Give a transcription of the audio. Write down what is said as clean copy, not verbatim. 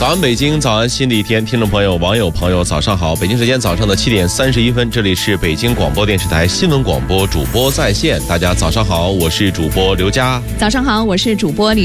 早安北京，早安新的一天，听众朋友、网友朋友，早上好！北京时间早上的7点31分，这里是北京广播电视台新闻广播主播在线，大家早上好，我是主播刘佳。 早上好，我是主播李